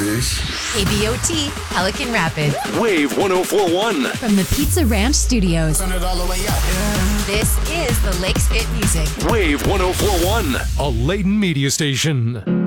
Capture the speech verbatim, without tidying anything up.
fish. K B O T, Pelican Rapids. Wave one oh four one. From the Pizza Ranch Studios. Turn it all the way up. Yeah. This is the Lakes Fit Music. Wave one oh four one. A Layton media station.